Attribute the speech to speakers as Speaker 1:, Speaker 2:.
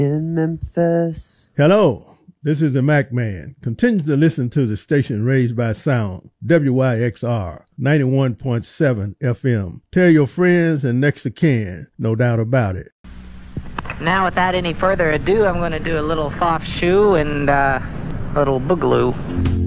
Speaker 1: In Memphis.
Speaker 2: Hello, this is the Mac Man. Continue to listen to the station raised by sound, WYXR 91.7 FM. Tell your friends and next of kin, no doubt about it.
Speaker 3: Now, without any further ado, I'm going to do a little soft shoe and a little boogaloo.